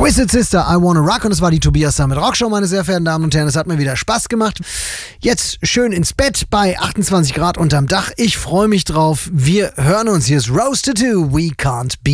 Twisted Sister, I Wanna Rock. Und es war die Tobias Summit Rockshow, meine sehr verehrten Damen und Herren. Es hat mir wieder Spaß gemacht. Jetzt schön ins Bett bei 28 Grad unterm Dach. Ich freue mich drauf. Wir hören uns. Hier ist Rose Tattoo. We can't be